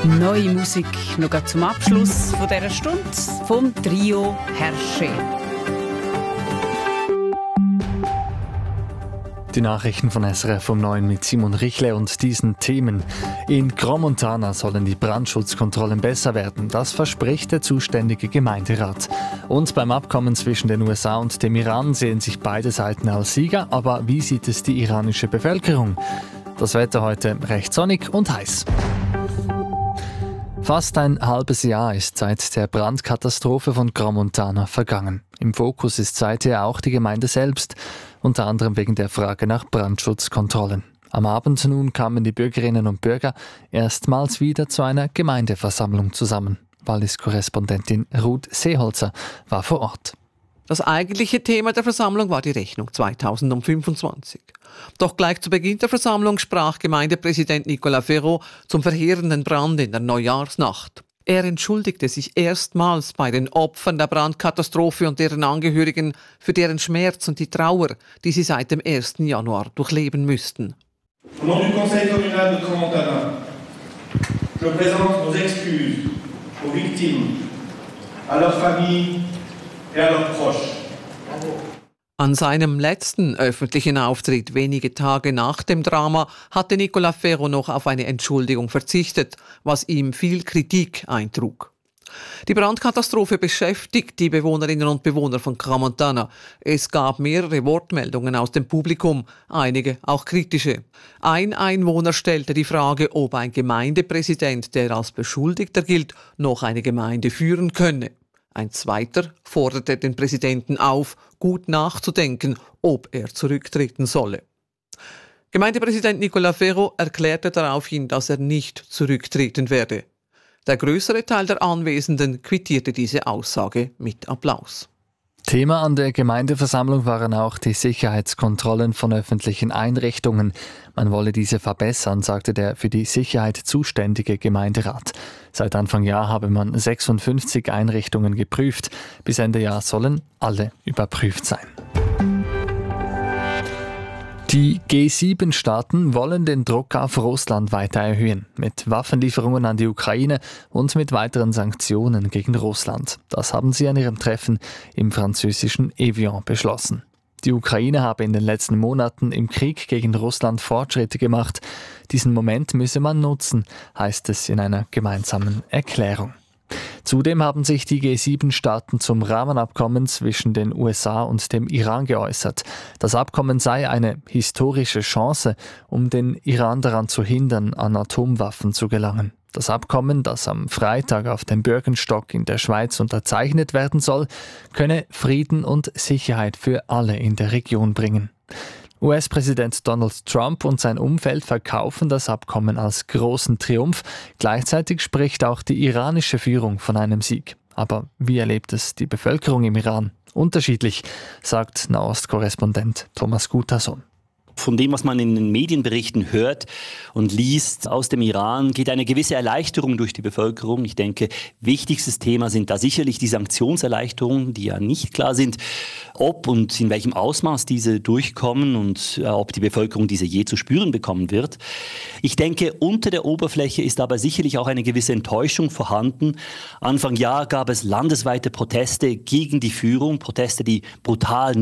Neue Musik noch zum Abschluss von dieser Stunde vom Trio Herrsche. Die Nachrichten von SRF um 9 mit Simon Richle und diesen Themen. In Crans-Montana sollen die Brandschutzkontrollen besser werden. Das verspricht der zuständige Gemeinderat. Und beim Abkommen zwischen den USA und dem Iran sehen sich beide Seiten als Sieger. Aber wie sieht es die iranische Bevölkerung? Das Wetter heute recht sonnig und heiß. Fast ein halbes Jahr ist seit der Brandkatastrophe von Crans-Montana vergangen. Im Fokus ist seither auch die Gemeinde selbst, unter anderem wegen der Frage nach Brandschutzkontrollen. Am Abend nun kamen die Bürgerinnen und Bürger erstmals wieder zu einer Gemeindeversammlung zusammen. Wallis-Korrespondentin Ruth Seeholzer war vor Ort. Das eigentliche Thema der Versammlung war die Rechnung 2025. Doch gleich zu Beginn der Versammlung sprach Gemeindepräsident Nicolas Ferro zum verheerenden Brand in der Neujahrsnacht. Er entschuldigte sich erstmals bei den Opfern der Brandkatastrophe und deren Angehörigen für deren Schmerz und die Trauer, die sie seit dem 1. Januar durchleben müssten. Au nom du Conseil communal de Crans-Montana, je présente nos excuses aux victimes, à leurs familles et à leurs proches. An seinem letzten öffentlichen Auftritt wenige Tage nach dem Drama hatte Nicolas Ferro noch auf eine Entschuldigung verzichtet, was ihm viel Kritik eintrug. Die Brandkatastrophe beschäftigt die Bewohnerinnen und Bewohner von Crans-Montana. Es gab mehrere Wortmeldungen aus dem Publikum, einige auch kritische. Ein Einwohner stellte die Frage, ob ein Gemeindepräsident, der als Beschuldigter gilt, noch eine Gemeinde führen könne. Ein zweiter forderte den Präsidenten auf, gut nachzudenken, ob er zurücktreten solle. Gemeindepräsident Nicolas Ferro erklärte daraufhin, dass er nicht zurücktreten werde. Der größere Teil der Anwesenden quittierte diese Aussage mit Applaus. Thema an der Gemeindeversammlung waren auch die Sicherheitskontrollen von öffentlichen Einrichtungen. Man wolle diese verbessern, sagte der für die Sicherheit zuständige Gemeinderat. Seit Anfang Jahr habe man 56 Einrichtungen geprüft. Bis Ende Jahr sollen alle überprüft sein. Die G7-Staaten wollen den Druck auf Russland weiter erhöhen, mit Waffenlieferungen an die Ukraine und mit weiteren Sanktionen gegen Russland. Das haben sie an ihrem Treffen im französischen Evian beschlossen. Die Ukraine habe in den letzten Monaten im Krieg gegen Russland Fortschritte gemacht. Diesen Moment müsse man nutzen, heißt es in einer gemeinsamen Erklärung. Zudem haben sich die G7-Staaten zum Rahmenabkommen zwischen den USA und dem Iran geäußert. Das Abkommen sei eine historische Chance, um den Iran daran zu hindern, an Atomwaffen zu gelangen. Das Abkommen, das am Freitag auf dem Bürgenstock in der Schweiz unterzeichnet werden soll, könne Frieden und Sicherheit für alle in der Region bringen. US-Präsident Donald Trump und sein Umfeld verkaufen das Abkommen als großen Triumph. Gleichzeitig spricht auch die iranische Führung von einem Sieg. Aber wie erlebt es die Bevölkerung im Iran? Unterschiedlich, sagt Nahost-Korrespondent Thomas Gutason. Von dem, was man in den Medienberichten hört und liest aus dem Iran, geht eine gewisse Erleichterung durch die Bevölkerung. Ich denke, wichtigstes Thema sind da sicherlich die Sanktionserleichterungen, die ja nicht klar sind, ob und in welchem Ausmaß diese durchkommen und ob die Bevölkerung diese je zu spüren bekommen wird. Ich denke, unter der Oberfläche ist aber sicherlich auch eine gewisse Enttäuschung vorhanden. Anfang Jahr gab es landesweite Proteste gegen die Führung, Proteste, die brutal